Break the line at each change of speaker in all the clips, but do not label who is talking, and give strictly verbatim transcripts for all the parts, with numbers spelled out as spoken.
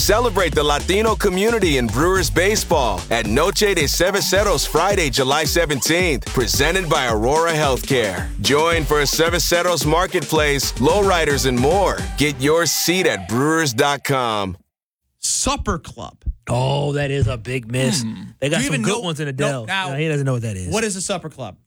Celebrate the Latino community in Brewers baseball at Noche de Cerveceros Friday, July seventeenth, presented by Aurora Healthcare. Join for a Cerveceros marketplace, lowriders, and more. Get your seat at brewers dot com.
Supper Club.
Oh, that is a big miss.
Hmm.
They got
Do you
some
even
good
know-
ones in the
no,
Dells.
now-
No, he doesn't know what that is.
What is a Supper Club?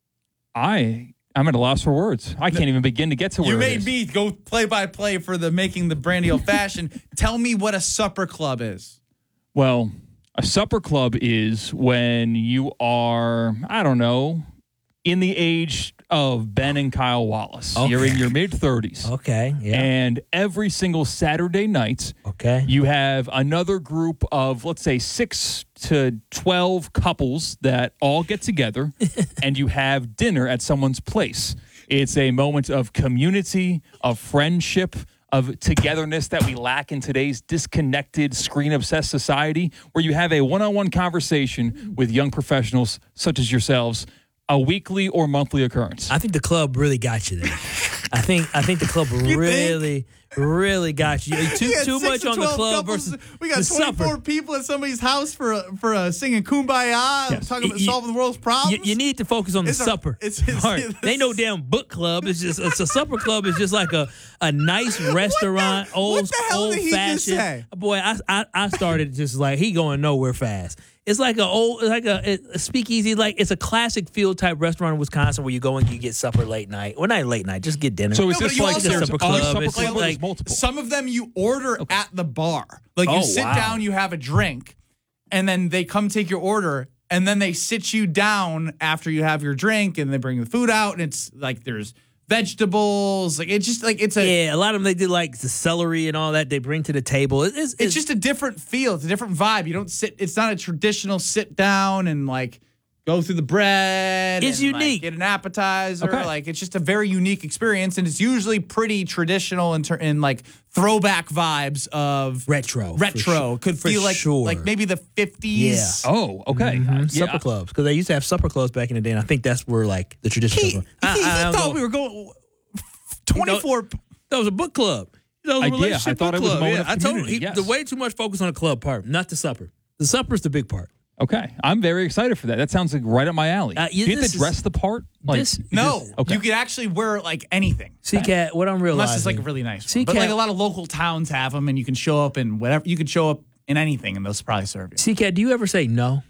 I I'm at a loss for words. I can't even begin to get to where
You
it
made
is.
me go play by play for the making the brandy old fashioned. Tell me what a supper club is.
Well, a supper club is when you are, I don't know, in the age of Ben and Kyle Wallace.
Okay.
You're in your mid-thirties.
Okay, yeah.
And every single Saturday night,
okay.
you have another group of, let's say, six to twelve couples that all get together and you have dinner at someone's place. It's a moment of community, of friendship, of togetherness that we lack in today's disconnected, screen-obsessed society, where you have a one-on-one conversation with young professionals such as yourselves, a weekly or monthly occurrence.
I think the club really got you there. I think I think the club really, really got you. Too
We had
too
six
much
to
on the
twelve
club
couples.
versus
We got
the
twenty-four
supper.
people at somebody's house for a, for a singing Kumbaya,
Yes.
talking about
You-
solving the world's problems.
You, you need to focus on the
It's a-
supper.
it's- it's-
part.
it's-
They ain't no damn book club. It's just it's a supper club. It's just like a, a nice restaurant,
what
old
the hell
old
did he just
fashioned.
say?
Boy, I, I I started just like he going nowhere fast. It's like a old, it's like a, a speakeasy. Like it's a classic field type restaurant in Wisconsin where you go and you get supper late night. Well, not late night, just get dinner.
So is
No, but
this
you
like
also-
there's
Supper
a
club,
supper
it's
club
like-
or there's multiple?
Some of them you order at the bar. Like you
Oh,
sit
wow.
down, you have a drink, and then they come take your order, and then they sit you down after you have your drink, and they bring the food out, and it's like there's vegetables. Like it's just like it's a
yeah, a lot of them they did like the celery and all that they bring to the table. It- It's,
it's just a different feel. It's a different vibe. You don't sit. It's not a traditional sit down and like go through the bread.
It's
and, like,
unique.
get an appetizer.
Okay.
Like it's just a very unique experience, and it's usually pretty traditional in, ter- in like throwback vibes of
retro. for
retro.
sure.
Could
For
feel like
sure.
like maybe the fifties.
Yeah.
Oh, okay.
Mhm.
Yeah,
Supper clubs because they used to have supper clubs back in the day, and I think that's where like the tradition.
He,
comes
he,
from. I-
he
I- I
thought
don't
we
know.
were going twenty-four.
That was a book club. That was a
I did.
relationship
I thought
book
it was a
club.
moment
Yeah,
of
I told
community,
you
yes.
the way too much focus on the club part, not the supper. The supper's the big part.
Okay. I'm very excited for that. That sounds like right up my alley.
Uh, yeah,
Do you have
this
to
is-
dress the part? Like,
this-
No,
Okay.
you could actually wear like anything.
C Cat, what I'm realizing,
Unless it's like a really nice one.
C
But like
Cat,
a lot of local towns have them, and you can show up in whatever. You could show up in anything, and they'll probably serve you.
C Cat, do you ever say no?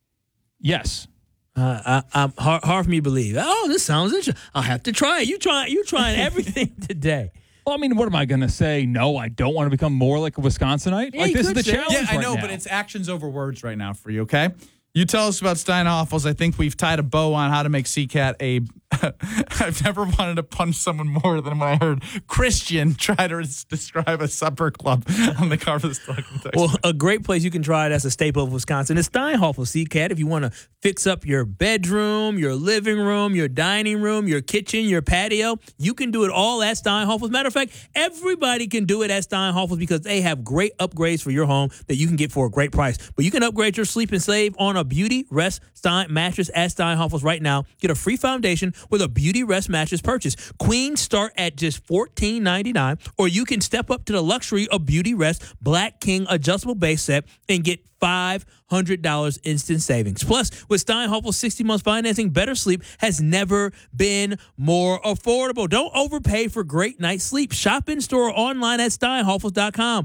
yes.
Uh, I, I'm hard, hard for me to believe. Oh, this sounds interesting. I'll have to try it. You trying? You trying everything today?
Well, I mean, what am I going to say? No, I don't want to become more like a Wisconsinite.
Yeah,
like,
you
this is
could
the
say-
challenge.
Yeah, I
right
know,
now.
but it's actions over words right now for you, okay? You tell us about Steinhoffels. I think we've tied a bow on how to make C CAT a... I've never wanted to punch someone more than when I heard Christian try to describe a supper club on the cover of this document.
Well, a great place you can try it as a staple of Wisconsin is Steinhoffel, C Cat. If you want to fix up your bedroom, your living room, your dining room, your kitchen, your patio, you can do it all at Steinhoffel. Matter of fact, everybody can do it at Steinhoffel because they have great upgrades for your home that you can get for a great price. But you can upgrade your sleep and save on a Beauty Rest Stein mattress at Steinhoffels right now. Get a free foundation with a Beauty Rest mattress purchase. Queens start at just fourteen ninety-nine, or you can step up to the luxury of Beauty Rest Black King adjustable base set and get five hundred dollars instant savings. Plus, with Steinhoffel's sixty months financing, better sleep has never been more affordable. Don't overpay for great night's sleep. Shop in store or online at steinhoffels dot com.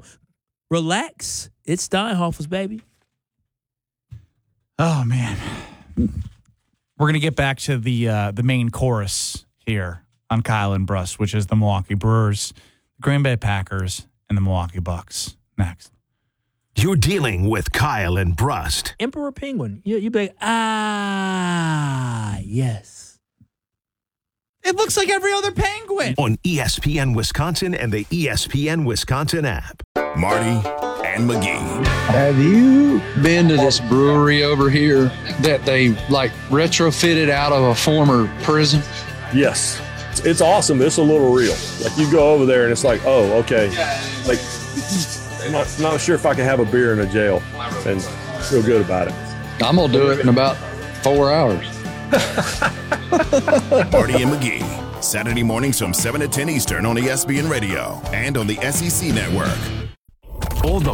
Relax. It's Steinhoffels, baby.
Oh, man. We're going to get back to the uh, the main chorus here on Kyle and Brust, which is the Milwaukee Brewers, the Green Bay Packers, and the Milwaukee Bucks. Next.
You're dealing with Kyle and Brust.
Emperor Penguin. You, you be like, ah, yes.
It looks like every other penguin.
On E S P N Wisconsin and the E S P N Wisconsin app.
Marty and McGee.
Have you been to this brewery over here that they like retrofitted out of a former prison?
Yes. It's, it's awesome. It's a little real. Like you go over there and it's like, oh, okay. Like I'm not, not sure if I can have a beer in a jail and feel good about it.
I'm going to do it in about four hours.
Marty and McGee. Saturday mornings from seven to ten Eastern on E S P N Radio and on the S E C Network.
All the